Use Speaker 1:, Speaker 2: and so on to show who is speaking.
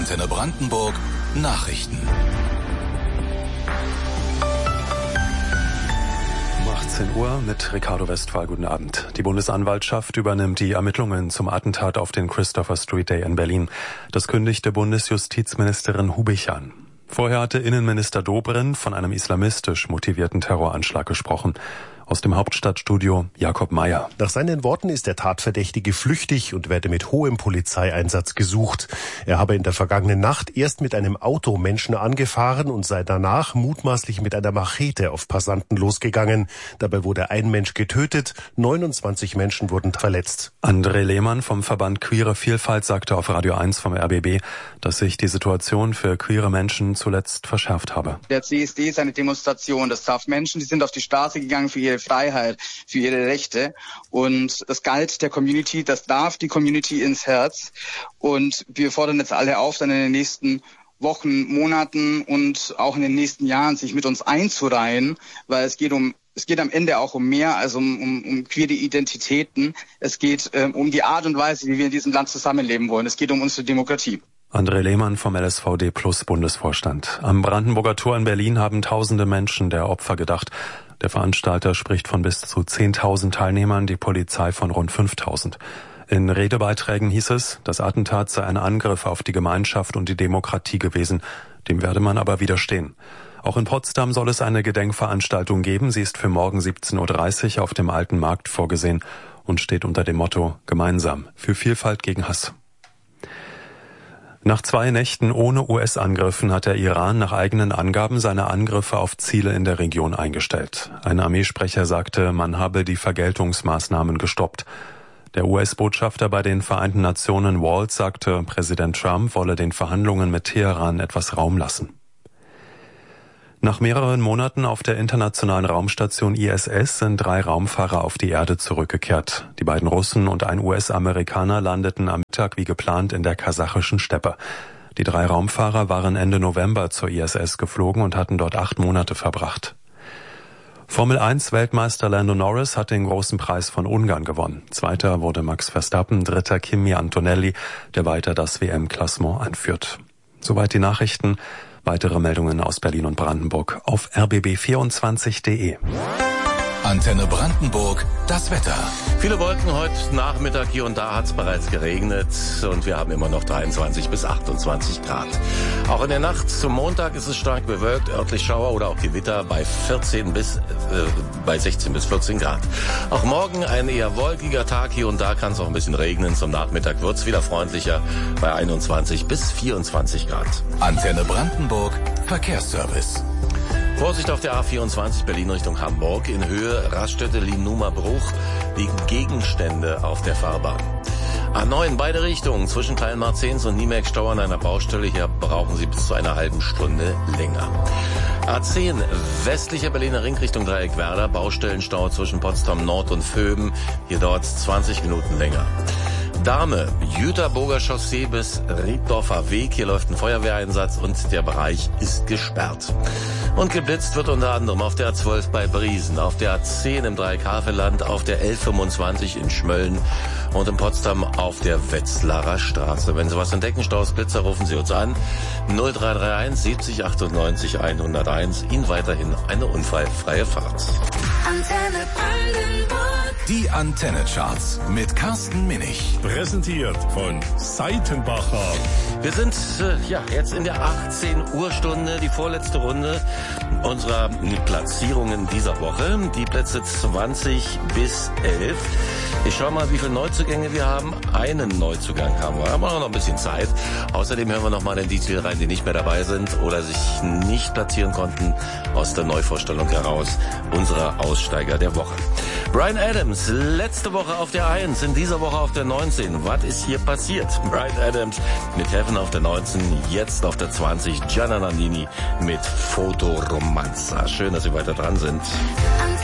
Speaker 1: Antenne Brandenburg Nachrichten.
Speaker 2: Um 18 Uhr mit Ricardo Westphal. Guten Abend. Die Bundesanwaltschaft übernimmt die Ermittlungen zum Attentat auf den Christopher Street Day in Berlin. Das kündigte Bundesjustizministerin Hubich an. Vorher hatte Innenminister Dobrindt von einem islamistisch motivierten Terroranschlag gesprochen. Aus dem Hauptstadtstudio Jakob Mayer.
Speaker 3: Nach seinen Worten ist der Tatverdächtige flüchtig und werde mit hohem Polizeieinsatz gesucht. Er habe in der vergangenen Nacht erst mit einem Auto Menschen angefahren und sei danach mutmaßlich mit einer Machete auf Passanten losgegangen. Dabei wurde ein Mensch getötet, 29 Menschen wurden verletzt.
Speaker 2: André Lehmann vom Verband Queere Vielfalt sagte auf Radio 1 vom RBB, dass sich die Situation für queere Menschen zuletzt verschärft habe.
Speaker 4: Der CSD ist eine Demonstration. Das traf Menschen, die sind auf die Straße gegangen für ihre Freiheit, für ihre Rechte. Und das galt der Community, das darf die Community ins Herz. Und wir fordern jetzt alle auf, dann in den nächsten Wochen, Monaten und auch in den nächsten Jahren sich mit uns einzureihen, weil es geht am Ende auch um mehr als um queere Identitäten. Es geht um die Art und Weise, wie wir in diesem Land zusammenleben wollen. Es geht um unsere Demokratie.
Speaker 2: André Lehmann vom LSVD Plus Bundesvorstand. Am Brandenburger Tor in Berlin haben tausende Menschen der Opfer gedacht. Der Veranstalter spricht von bis zu 10.000 Teilnehmern, die Polizei von rund 5.000. In Redebeiträgen hieß es, das Attentat sei ein Angriff auf die Gemeinschaft und die Demokratie gewesen. Dem werde man aber widerstehen. Auch in Potsdam soll es eine Gedenkveranstaltung geben. Sie ist für morgen 17.30 Uhr auf dem Alten Markt vorgesehen und steht unter dem Motto Gemeinsam für Vielfalt gegen Hass. Nach 2 Nächten ohne US-Angriffen hat der Iran nach eigenen Angaben seine Angriffe auf Ziele in der Region eingestellt. Ein Armeesprecher sagte, man habe die Vergeltungsmaßnahmen gestoppt. Der US-Botschafter bei den Vereinten Nationen Waltz sagte, Präsident Trump wolle den Verhandlungen mit Teheran etwas Raum lassen. Nach mehreren Monaten auf der internationalen Raumstation ISS sind 3 Raumfahrer auf die Erde zurückgekehrt. Die beiden Russen und ein US-Amerikaner landeten am Mittag wie geplant in der kasachischen Steppe. Die 3 Raumfahrer waren Ende November zur ISS geflogen und hatten dort 8 Monate verbracht. Formel-1-Weltmeister Lando Norris hat den großen Preis von Ungarn gewonnen. Zweiter wurde Max Verstappen, dritter Kimi Antonelli, der weiter das WM-Klassement anführt. Soweit die Nachrichten. Weitere Meldungen aus Berlin und Brandenburg auf rbb24.de.
Speaker 1: Antenne Brandenburg, das Wetter.
Speaker 5: Viele Wolken heute Nachmittag, hier und da hat es bereits geregnet und wir haben immer noch 23 bis 28 Grad. Auch in der Nacht zum Montag ist es stark bewölkt, örtlich Schauer oder auch Gewitter bei 16 bis 14 Grad. Auch morgen ein eher wolkiger Tag, hier und da kann es auch ein bisschen regnen. Zum Nachmittag wird es wieder freundlicher bei 21 bis 24 Grad.
Speaker 1: Antenne Brandenburg, Verkehrsservice.
Speaker 5: Vorsicht auf der A24 Berlin Richtung Hamburg. In Höhe Raststätte Lien-Nummer-Bruch liegen Gegenstände auf der Fahrbahn. A9 beide Richtungen zwischen Kleinmarzens und Niemerk-Stau an einer Baustelle. Hier brauchen Sie bis zu einer halben Stunde länger. A10 westlicher Berliner Ring Richtung Dreieck-Werder. Baustellenstau zwischen Potsdam Nord und Vöben. Hier dauert es 20 Minuten länger. Dahme, Jüterburger Chaussee bis Rieddorfer Weg. Hier läuft ein Feuerwehreinsatz und der Bereich ist gesperrt. Und geblitzt wird unter anderem auf der A12 bei Briesen, auf der A10 im Dreieck-Havelland, auf der L25 in Schmölln und in Potsdam auf der Wetzlarer Straße. Wenn Sie was entdecken, Staus, Blitzer, rufen Sie uns an. 0331 70 98 101. Ihnen weiterhin eine unfallfreie Fahrt.
Speaker 1: Antenne Brandenburg. Die Antenne-Charts mit Carsten Minich.
Speaker 6: Präsentiert von Seitenbacher.
Speaker 5: Wir sind jetzt in der 18 Uhr Stunde, die vorletzte Runde unserer Platzierungen dieser Woche. Die Plätze 20 bis 11. Ich schau mal, wie viele Neuzugänge wir haben. Einen Neuzugang haben wir, aber noch ein bisschen Zeit. Außerdem hören wir noch mal in die Titel rein, die nicht mehr dabei sind oder sich nicht platzieren konnten aus der Neuvorstellung heraus unserer Aussteiger der Woche. Bryan Adams, letzte Woche auf der 1, in dieser Woche auf der 19. Was ist hier passiert? Bryan Adams mit Heaven auf der 19, jetzt auf der 20. Gianna Nannini mit Fotoromanza. Schön, dass Sie weiter dran sind.